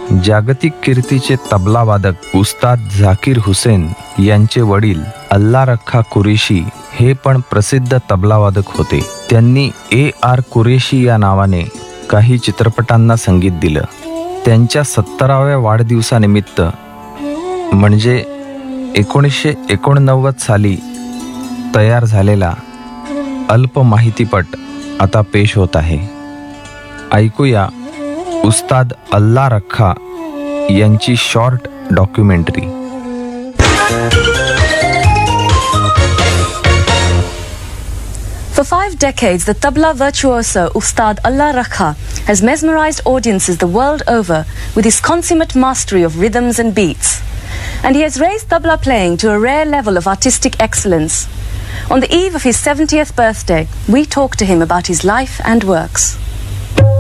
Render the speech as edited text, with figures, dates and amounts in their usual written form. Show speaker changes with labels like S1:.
S1: जागतिक कीर्तीचे तबलावादक उस्ताद झाकीर हुसेन यांचे वडील अल्ला रखा कुरेशी हे पण प्रसिद्ध तबलावादक होते. त्यांनी AR कुरेशी या नावाने काही चित्रपटांना संगीत दिलं. त्यांच्या 70व्या वाढदिवसानिमित्त म्हणजे 1989 साली तयार झालेला अल्प माहितीपट आता पेश होत आहे. ऐकूया उस्ताद अल्ला रखा यांची short documentary.
S2: For 5 decades, the tabla virtuoso Ustad Allah Rakha has mesmerized audiences the world over with his consummate mastery of rhythms and beats. And he has raised tabla playing to a rare level of artistic excellence. On the eve of his 70th birthday, we talk to him about his life and works.